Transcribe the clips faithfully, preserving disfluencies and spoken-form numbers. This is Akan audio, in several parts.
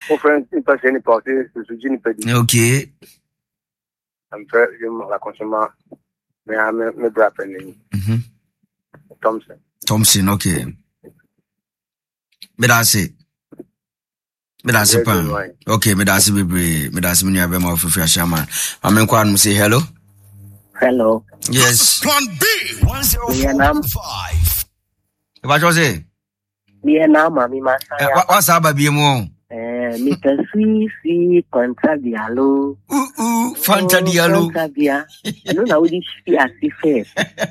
friends, une personne est portée, c'est ce que je dis. Ok. I'm very, je la consomme, mais je me brappe. Mhm. Thompson. Thompson, ok. Mais là, c'est. Mais là, c'est pas. Ok, mais là, c'est bébé. Mais là, c'est venu avec moi, Fufu Ashama. I'm in quoi, say hello? Hello. Yes. Plan B, one zero four point five. What was it? Vietnam, mami masaya. What's up, baby? Mo? Eh, Mister Sweet, sweet, Fanta Diallo. Ooh, ooh, Fanta Diallo. Fanta Dia. No, na udi shi asife.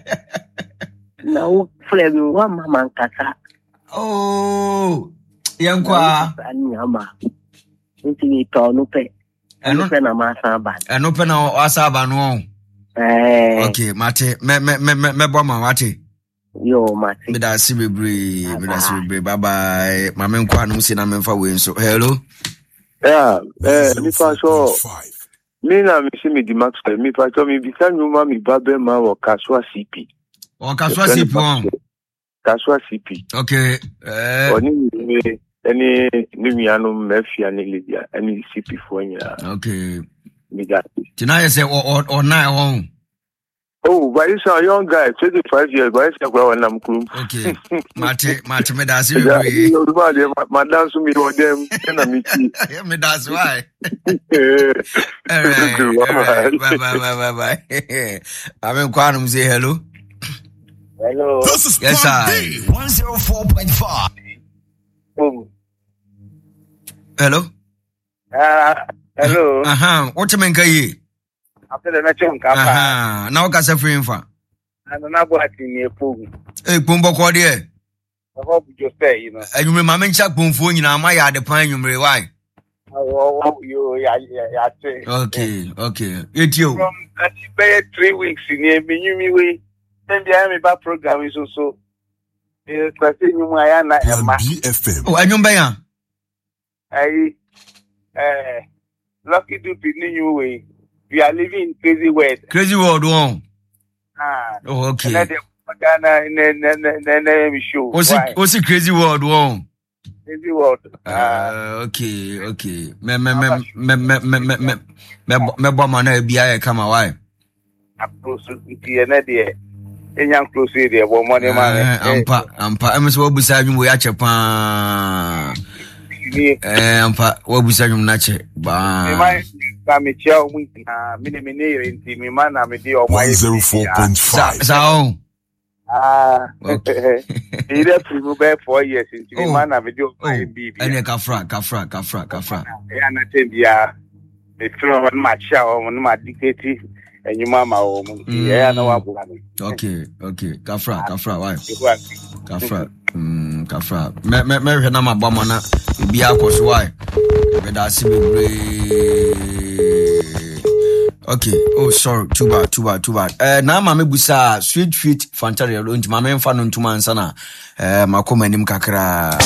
Na u flame wa mama nkata. Oh, yankwa. Ani ama. Nti ni to no pe. Eno pe na masa ba. Eno pe na wasa ba no. Eh. Okay, mate, me me me me bo ma mate. Yo, mate. Me da si bebre, me da si bebre. Bye bye. Mama nkwa no se na memfa we nso. Hello. Yeah, eh, mi pa so. Mi na mi si mi di max, mi pa so mi bisa nyuma mi babe ma wo Kaswa C P. O Kaswa C P on. Kaswa C P. Okay. Eh. Oni ni any ni mi anu mafia ni ledia, any C P fo nya. Okay. Mi da. Tonight say or or nine on. Oh, but it's a young guy, twenty-five years, but it's a grow and I'm cool. Okay. Mate, mate, me that's it. Madam, so me or them, and I'm me that's why. All right. All right. Bye, bye, bye, bye, bye. I'm in Quantum say hello. Hello. This is yes, I. one zero four point five. Oh. Hello. Uh, hello. Uh-huh. What you mean, Kaye? After the natural car. Uh-huh. Now, what's a free info? And another thing, a pool. Hey, Pumbo Cordier. I hope you say, you know. And you remember me check Pumfo, you know, my yard, the pine, you may why? Oh, you, yeah, yeah, yeah. Okay, okay. It's you. From uh, three weeks in here, me, you, me, then the Army back program is also. Uh, question my Anna B F M. Oh, I don't buy I, uh, lucky to be new way. We are living in crazy world. Crazy world, one. Ah. Oh, okay. And then we show. What's it? What's it? Crazy world, one. Crazy world. Ah. Okay, okay. Me, me, me, me, me, me, me, me, me, me, bo mana biya come away. I'm close to the end. Enyam close there, but money man. Ampa, ampa. I'm so beside you. We are Japan. Eh, ampa. We beside you, nache. Ba. Me chia we na me me ne nti me man na me di o one zero four point five. Sao. Ah. Okay. He dey prove be four years nti me man na me di o my B B. Ene kafra, kafra, kafra, kafra. Ya na tembia. Me tro man ma chia o no ma dictate enyuma ma o mu. Ya na wa bua me. Okay, okay. Kafra, kafra, why? Kafra. Mm, kafra. Me me me hwe na ma bua mo na bi akoso why? Me da si bebre. Okay. Oh, sorry. Too bad, too bad, too bad. Eh, na mama busa sweet sweet Fanta Diallo nti mama mfa no ntuma ansana. Eh, makoma nim kakra.